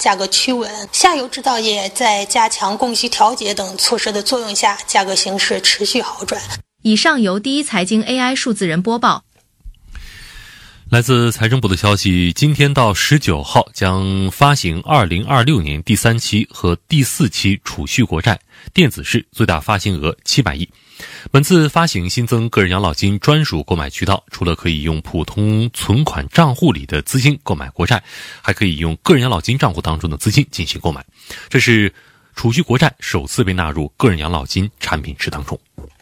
价格趋稳。下游制造业在加强供需调节等措施的作用下，价格形势持续好转。 以上由第一财经 AI 数字人播报。 来自财政部的消息，今天到19号将发行2026年第3期和第4期储蓄国债，电子式最大发行额700亿。本次发行新增个人养老金专属购买渠道，除了可以用普通存款账户里的资金购买国债，还可以用个人养老金账户当中的资金进行购买。这是储蓄国债首次被纳入个人养老金产品池当中。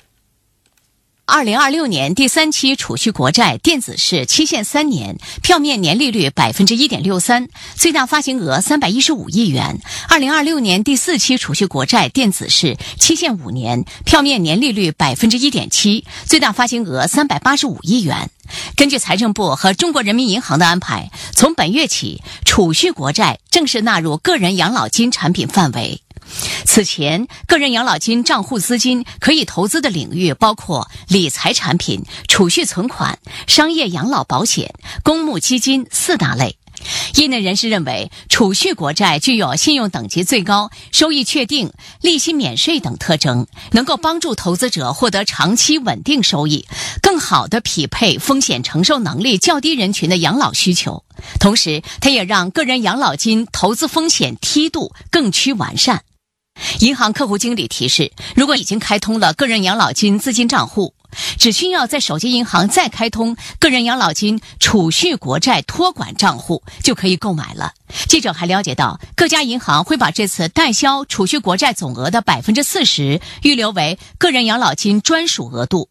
2026年第3期储蓄国债电子式期限3年，票面年利率 1.63%， 最大发行额315亿元。2026年第4期储蓄国债电子式期限5年，票面年利率 1.7%， 最大发行额385亿元。根据财政部和中国人民银行的安排，从本月起，储蓄国债正式纳入个人养老金产品范围。此前，个人养老金账户资金可以投资的领域包括理财产品、储蓄存款、商业养老保险、公募基金4大类。业内人士认为，储蓄国债具有信用等级最高、收益确定、利息免税等特征，能够帮助投资者获得长期稳定收益，更好地匹配风险承受能力较低人群的养老需求。同时，它也让个人养老金投资风险梯度更趋完善。银行客户经理提示，如果已经开通了个人养老金资金账户，只需要在手机银行再开通个人养老金储蓄国债托管账户就可以购买了。记者还了解到，各家银行会把这次代销储蓄国债总额的 40% 预留为个人养老金专属额度。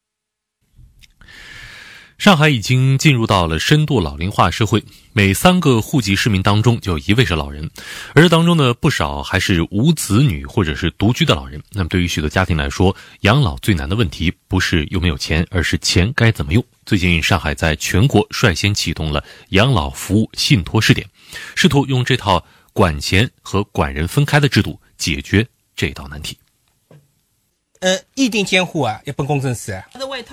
上海已经进入到了深度老龄化社会，每3个户籍市民当中就有1位是老人，而这当中呢，不少还是无子女或者是独居的老人。那么对于许多家庭来说，养老最难的问题不是有没有钱，而是钱该怎么用。最近上海在全国率先启动了养老服务信托试点，试图用这套管钱和管人分开的制度解决这道难题。 一定监护啊，一本公证书啊。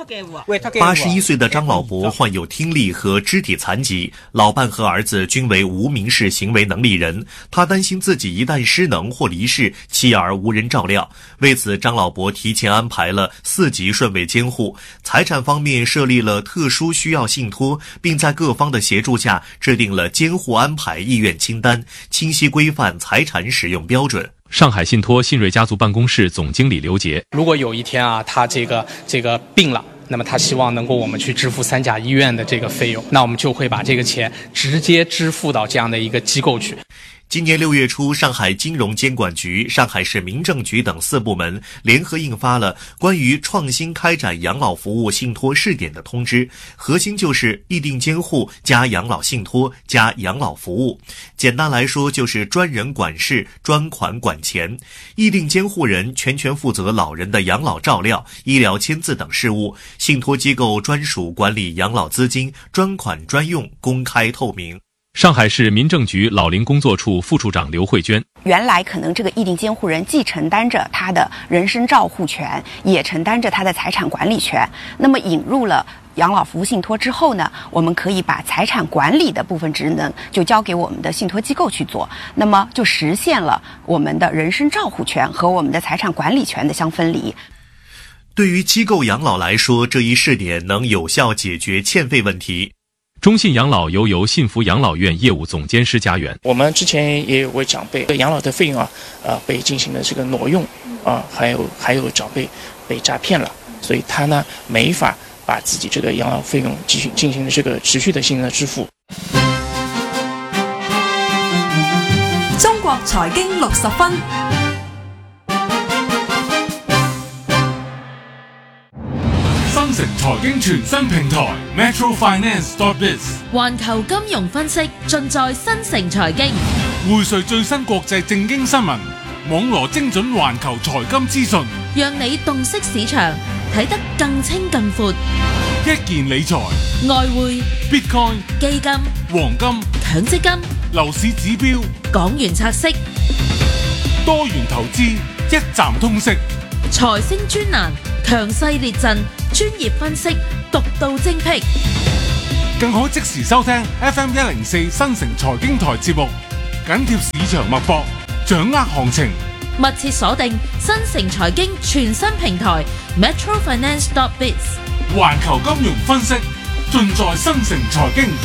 81岁的张老伯患有听力和肢体残疾，老伴和儿子均为无民事行为能力人，他担心自己一旦失能或离世，妻儿无人照料。为此，张老伯提前安排了4级顺位监护，财产方面设立了特殊需要信托，并在各方的协助下制定了监护安排意愿清单，清晰规范财产使用标准。 上海信托信瑞家族办公室总经理刘杰， 如果有一天啊，他这个病了，那么他希望能够我们去支付3甲医院的这个费用，那我们就会把这个钱直接支付到这样的一个机构去。 今年6月初，上海金融监管局、上海市民政局等4部门联合印发了关于创新开展养老服务信托试点的通知，核心就是议定监护加养老信托加养老服务。简单来说，就是专人管事，专款管钱。议定监护人全权负责老人的养老照料、医疗签字等事务，信托机构专属管理养老资金，专款专用，公开透明。 上海市民政局老龄工作处副处长刘慧娟， 原来可能这个议定监护人既承担着他的人身照护权，也承担着他的财产管理权。那么引入了养老服务信托之后呢，我们可以把财产管理的部分职能就交给我们的信托机构去做，那么就实现了我们的人身照护权和我们的财产管理权的相分离。 对于机构养老来说，这一试点能有效解决欠费问题。 中信养老由幸福养老院业务总监施家园， 我们之前也有位长辈养老的费用被进行了这个挪用还有长辈被诈骗了，所以他呢没法把自己这个养老费用进行了这个持续的性的支付。 中國財經60分。 新城財經全新平台 metrofinance.biz， 環球金融分析盡在新城財經， 匯萃最新國際政經新聞，網羅精準環球財金資訊， 讓你洞悉市場，睇得更清更闊。 一件理財、 外匯、 Bitcoin、 基金、 黃金、 強積金、 樓市指標、 港元拆息、 多元投資，一站通識。 財星專欄，強勢列陣，專業分析，獨到精闢。 更可即時收聽 FM 104新城財經台節目， 緊貼市場脈搏，掌握行情。 密切鎖定新城財經全新平台 metrofinance.biz， 環球金融分析盡在新城財經。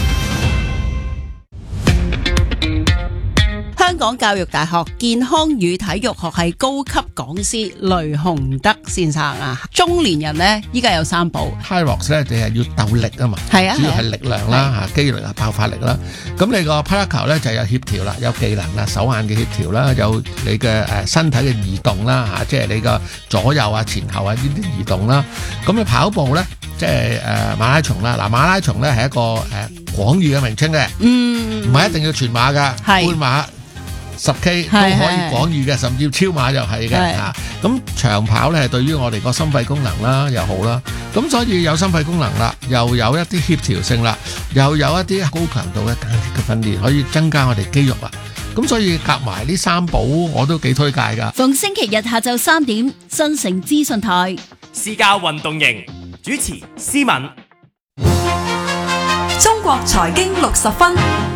香港教育大學健康與體育學系高級講師雷洪德先生啊，中年人呢，依家有三寶。 Hyrox 咧，你係要鬥力啊嘛， 係啊， 主要係力量啦，嚇肌力啊，爆發力啦。咁你個 Paracao 咧就有協調啦，有技能啦，手眼嘅協調啦，有你嘅身體嘅移動啦，嚇，即係你個左右啊、前後啊呢啲移動啦。咁你跑步咧，即係馬拉松啦。嗱，馬拉松咧係一個廣義嘅名稱嘅，唔係一定要全馬㗎，半馬。10K 都可以廣義嘅，甚至超馬又係嘅嚇。咁長跑咧係對於我哋個心肺功能啦又好啦。咁所以有心肺功能啦，又有一啲協調性啦，又有一啲高強度嘅間歇嘅訓練，可以增加我哋肌肉啦。咁所以夾埋呢三寶我都幾推介㗎。 逢星期日下晝3點，新城資訊台私家運動營主持思敏。 中國財經60分。